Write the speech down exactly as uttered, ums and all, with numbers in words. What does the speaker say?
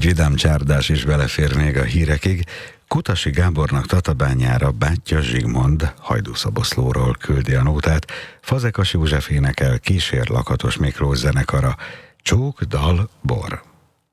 vidám csárdás is belefér még a hírekig. Kutasi Gábornak Tatabányára Báttya Zsigmond Hajdúszoboszlóról küldi a nótát, Fazekas József énekel, kísér Lakatos Miklós zenekara. Csók, dal, bor.